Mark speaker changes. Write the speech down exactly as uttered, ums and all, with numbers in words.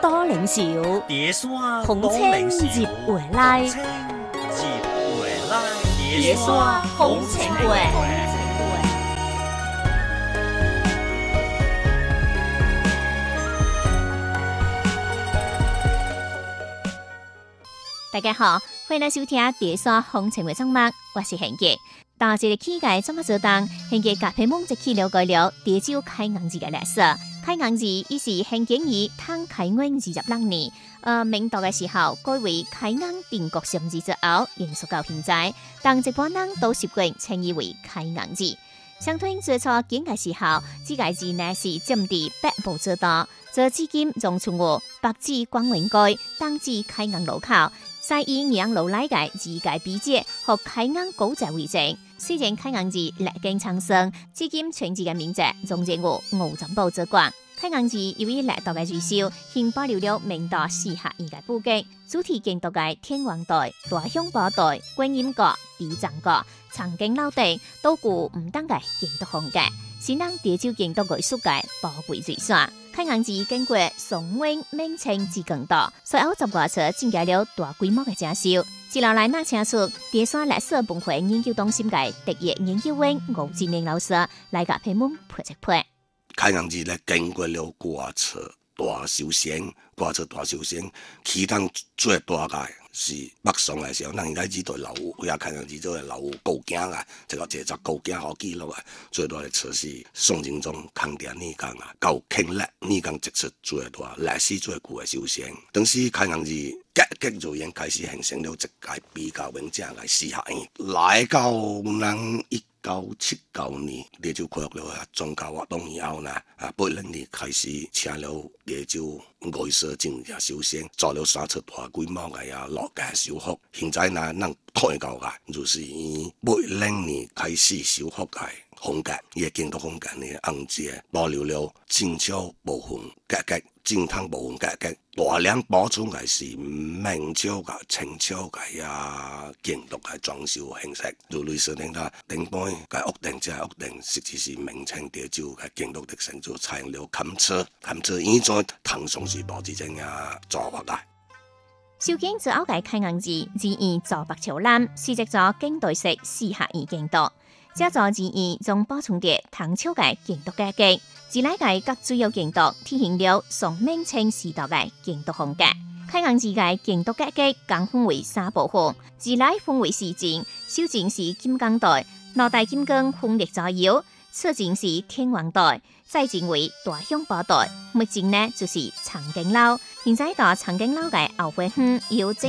Speaker 1: 多靈少，
Speaker 2: 蝶山
Speaker 1: 紅
Speaker 2: 多
Speaker 1: 青
Speaker 2: 靈
Speaker 1: 葉
Speaker 2: 少，
Speaker 1: 回來，
Speaker 2: 青葉回來，
Speaker 1: 蝶山紅青葉。大家好，歡迎來收聽《蝶山紅青葉》節目，我是賢傑。當這個期間怎麼做當？賢傑甲皮夢一起了解了蝶洲開陽節嘅歷史。開陽節伊是漢建議唐開元二十六年，呃，明代嘅時候改為開陽定國三日之後，延續到現在。當一般人都習慣稱以為開陽節。相傳最初建嘅時候，這個字呢是佔地百步之多，這至今仲存有北至光榮街，東至開陽路口。西以陽路來嘅自界比節和開陽古跡為證。雖然開陽節歷經昌盛，至今全節嘅名字仲有五十步之廣。開陽節由於歷代嘅追修，現保留了明代四合院嘅布局，主題建築嘅天王台、大香堡台、觀音閣、地藏閣、長景樓等，都具唔同嘅建築風格，是咱蝶洲建築藝術嘅寶貴資產。開陽節經過崇文、明清至更多，隨後十外出增加了大規模嘅裝修。接落來，那請出蝶山歷史文化研究中心嘅特約研究員吳志明老師來甲皮夢配一配。
Speaker 3: 開陽節咧經過了掛車大修仙，掛車大修仙，其中最大嘅是北宋嘅時候，咱而家知道老有開陽節做嘅老古景啊，這個製作古景好記錄啊，最大嘅車是宋仁宗扛定呢間啊，到慶曆呢間直出最大歷史最古嘅修仙。當時開陽節急急就已經開始形成了一屆比較完整嘅四合院，來到咱一九七九年，蝶洲開咗了宗教活動以後呢，啊八零年開始請了蝶洲藝術進入修仙，做了三次大規模嘅呀落架修復。現在呢，咱睇到嘅就是以八零年開始修復嘅風格，伊嘅建築風格呢，按照保留了正朝部分格局。正湯部分格局，大量補充嘅是明朝嘅、清朝嘅呀建築嘅裝修形式，就類似聽他頂杯嘅屋頂，即係屋頂，實際是明清蝶洲嘅建築特性，就採用了坎車，坎車現在唐宋時代之前呀做法嘅。
Speaker 1: 修建之後嘅開陽節，只以做白橋欄，設計咗現代式四合院建築。這座之意仲補充啲唐朝嘅建築格局，自來嘅各主要建築體現了宋明清時代嘅建築風格。開陽節嘅建築格局共分為三部分，自來分為四正，首正是金剛台，腦袋金剛橫立左右；次正是天王台，再正為大香堡台，末正呢就是長景樓。現在到長景樓嘅後花園有